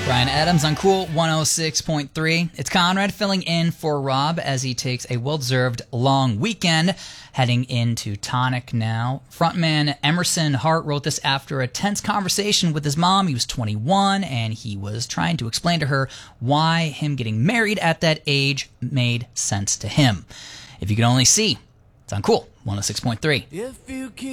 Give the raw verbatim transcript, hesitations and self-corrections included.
Bryan Adams on Cool one oh six point three. It's Conrad filling in for Rob as he takes a well-deserved long weekend, heading into Tonic now. Frontman Emerson Hart wrote this after a tense conversation with his mom. He was twenty-one, and he was trying to explain to her why him getting married at that age made sense to him. If you could only see, it's on Cool one oh six point three. If you keep